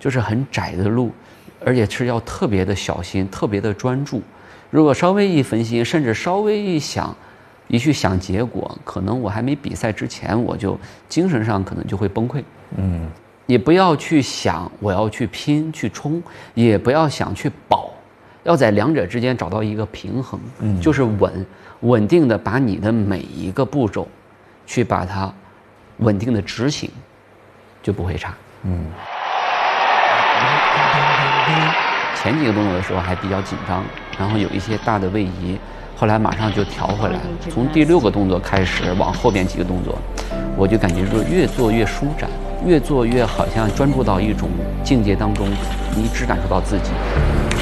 就是很窄的路，而且是要特别的小心，特别的专注。如果稍微一分心，甚至稍微一去想结果，可能我还没比赛之前，我就精神上可能就会崩溃。也不要去想我要去拼去冲，也不要想去保，要在两者之间找到一个平衡，就是稳定的把你的每一个步骤，去把它稳定的执行，就不会差。前几个动作的时候还比较紧张，然后有一些大的位移，后来马上就调回来。从第6个动作开始，往后边几个动作，我就感觉说越做越舒展，越做越好像专注到一种境界当中，你只感受到自己。